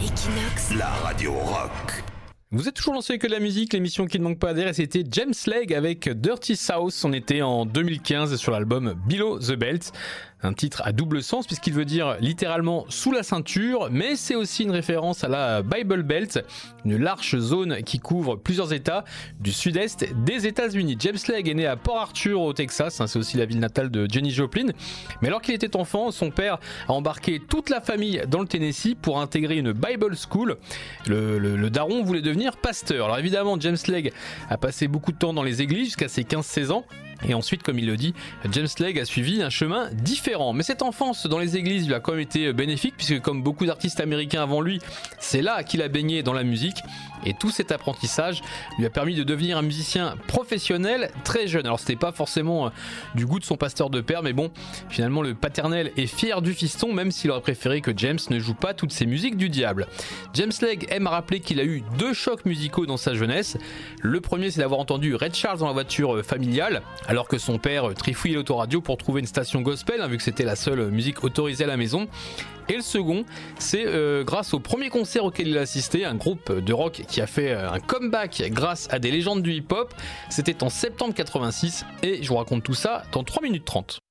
Equinox, la radio rock. Vous êtes toujours lancé que de la musique, l'émission qui ne manque pas d'air, et c'était James Legg avec Dirty South. On était en 2015 sur l'album Below the Belt. Un titre à double sens puisqu'il veut dire littéralement sous la ceinture, mais c'est aussi une référence à la Bible Belt, une large zone qui couvre plusieurs États du sud-est des États-Unis. James Legg est né à Port Arthur au Texas, c'est aussi la ville natale de Janis Joplin. Mais alors qu'il était enfant, son père a embarqué toute la famille dans le Tennessee pour intégrer une Bible School. Le daron voulait devenir pasteur. Alors évidemment, James Legg a passé beaucoup de temps dans les églises jusqu'à ses 15-16 ans. Et ensuite, comme il le dit, James Legg a suivi un chemin différent. Mais cette enfance dans les églises lui a quand même été bénéfique, puisque comme beaucoup d'artistes américains avant lui, c'est là qu'il a baigné dans la musique. Et tout cet apprentissage lui a permis de devenir un musicien professionnel très jeune. Alors c'était pas forcément du goût de son pasteur de père, mais bon, finalement le paternel est fier du fiston, même s'il aurait préféré que James ne joue pas toutes ces musiques du diable. James Legg aime rappeler qu'il a eu 2 chocs musicaux dans sa jeunesse. Le premier, c'est d'avoir entendu Ray Charles dans la voiture familiale, alors que son père trifouillait l'autoradio pour trouver une station gospel, vu que c'était la seule musique autorisée à la maison. Et le second, c'est grâce au premier concert auquel il a assisté, un groupe de rock qui a fait un comeback grâce à des légendes du hip-hop. C'était en septembre 86 et je vous raconte tout ça dans 3 minutes 30.